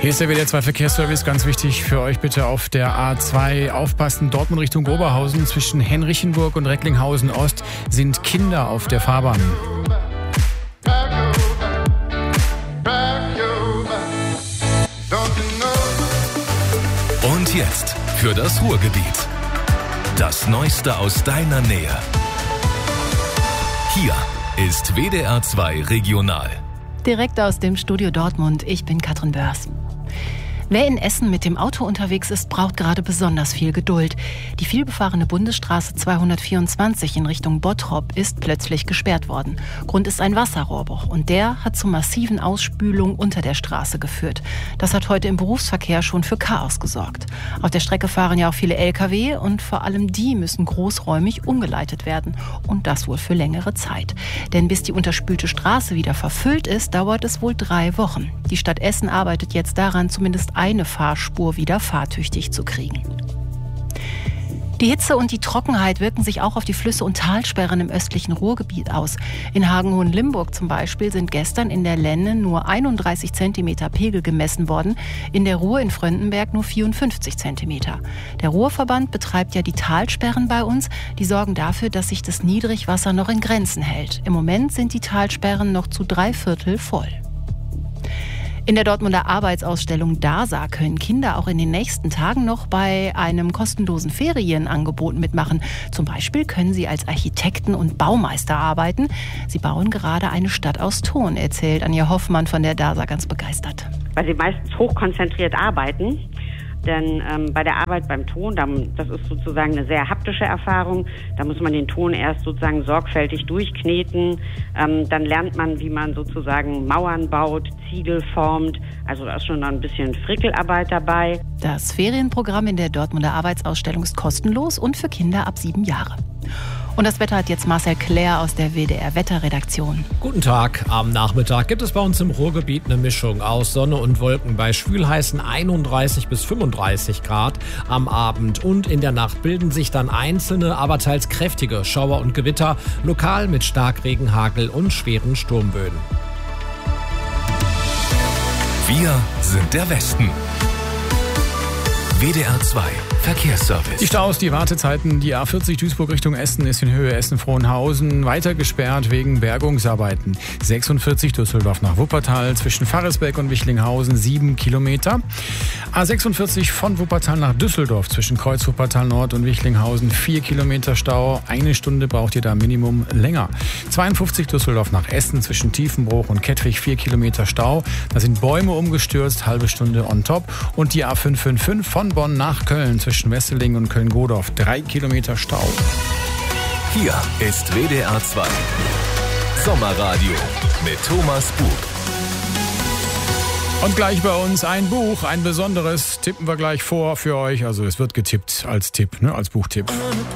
Hier ist der WDR 2 Verkehrsservice. Ganz wichtig für euch bitte auf der A2 aufpassen. Dortmund Richtung Oberhausen zwischen Henrichenburg und Recklinghausen Ost sind Kinder auf der Fahrbahn. Und jetzt für das Ruhrgebiet. Das Neueste aus deiner Nähe. Hier ist WDR 2 Regional. Direkt aus dem Studio Dortmund, ich bin Katrin Börs. Wer in Essen mit dem Auto unterwegs ist, braucht gerade besonders viel Geduld. Die vielbefahrene Bundesstraße 224 in Richtung Bottrop ist plötzlich gesperrt worden. Grund ist ein Wasserrohrbruch und der hat zu massiven Ausspülungen unter der Straße geführt. Das hat heute im Berufsverkehr schon für Chaos gesorgt. Auf der Strecke fahren ja auch viele Lkw und vor allem die müssen großräumig umgeleitet werden. Und das wohl für längere Zeit. Denn bis die unterspülte Straße wieder verfüllt ist, dauert es wohl 3 Wochen. Die Stadt Essen arbeitet jetzt daran, zumindest eine Fahrspur wieder fahrtüchtig zu kriegen. Die Hitze und die Trockenheit wirken sich auch auf die Flüsse und Talsperren im östlichen Ruhrgebiet aus. In Hagen-Hohenlimburg zum Beispiel sind gestern in der Lenne nur 31 cm Pegel gemessen worden, in der Ruhr in Fröndenberg nur 54 cm. Der Ruhrverband betreibt ja die Talsperren bei uns. Die sorgen dafür, dass sich das Niedrigwasser noch in Grenzen hält. Im Moment sind die Talsperren noch zu 3/4 voll. In der Dortmunder Arbeitsausstellung DASA können Kinder auch in den nächsten Tagen noch bei einem kostenlosen Ferienangebot mitmachen. Zum Beispiel können sie als Architekten und Baumeister arbeiten. Sie bauen gerade eine Stadt aus Ton, erzählt Anja Hoffmann von der DASA ganz begeistert. Weil sie meistens hochkonzentriert arbeiten. Denn bei der Arbeit beim Ton, das ist sozusagen eine sehr haptische Erfahrung. Da muss man den Ton erst sozusagen sorgfältig durchkneten. Dann lernt man, wie man sozusagen Mauern baut, Ziegel formt. Also da ist schon noch ein bisschen Frickelarbeit dabei. Das Ferienprogramm in der Dortmunder Arbeitsausstellung ist kostenlos und für Kinder ab 7 Jahre. Und das Wetter hat jetzt Marcel Claire aus der WDR-Wetterredaktion. Guten Tag. Am Nachmittag gibt es bei uns im Ruhrgebiet eine Mischung aus Sonne und Wolken bei schwülheißen 31 bis 35 Grad. Am Abend und in der Nacht bilden sich dann einzelne, aber teils kräftige Schauer und Gewitter, lokal mit Starkregen, Hagel und schweren Sturmböen. Wir sind der Westen. WDR 2 Verkehrsservice. Die Staus, die Wartezeiten, die A40 Duisburg Richtung Essen ist in Höhe Essen-Frohnhausen weiter gesperrt wegen Bergungsarbeiten. 46 Düsseldorf nach Wuppertal zwischen Farresbeck und Wichlinghausen 7 Kilometer. A46 von Wuppertal nach Düsseldorf zwischen Kreuz Wuppertal Nord und Wichlinghausen 4 Kilometer Stau. 1 Stunde braucht ihr da Minimum länger. 52 Düsseldorf nach Essen zwischen Tiefenbruch und Kettwig 4 Kilometer Stau. Da sind Bäume umgestürzt, halbe Stunde on top. Und die A555 von Bonn nach Köln zwischen Wesseling und Köln-Godorf 3 Kilometer Stau. Hier ist WDR 2 Sommerradio mit Thomas Bug. Und gleich bei uns ein Buch, ein besonderes, tippen wir gleich vor für euch. Also es wird getippt als Tipp, als Buchtipp.